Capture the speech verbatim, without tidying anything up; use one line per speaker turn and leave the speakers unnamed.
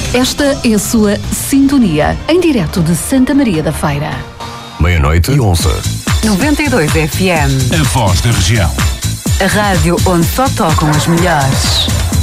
Esta é a sua Sintonia, em direto de Santa Maria da Feira.
Meia-noite e onze.
noventa e dois F M.
A voz da região.
A rádio onde só tocam as melhores.